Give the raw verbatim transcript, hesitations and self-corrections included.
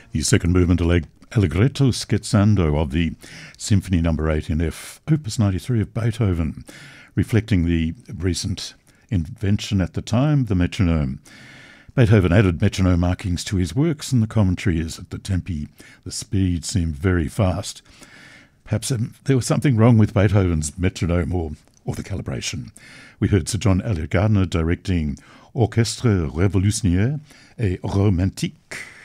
The second movement Alleg- Allegretto scherzando of the Symphony Number eight in F, Opus ninety-three of Beethoven, reflecting the recent invention at the time, the metronome. Beethoven added metronome markings to his works, and the commentary is that the tempi, the speed, seemed very fast. Perhaps um, there was something wrong with Beethoven's metronome or, or the calibration. We heard Sir John Eliot Gardiner directing Orchestre Révolutionnaire et Romantique.